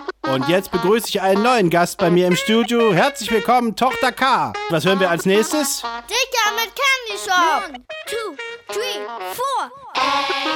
Und jetzt begrüße ich einen neuen Gast bei mir im Studio. Herzlich willkommen, Tochter K. Was hören wir als nächstes? Dicker mit Candy Shop. 1, 2, 3, 4.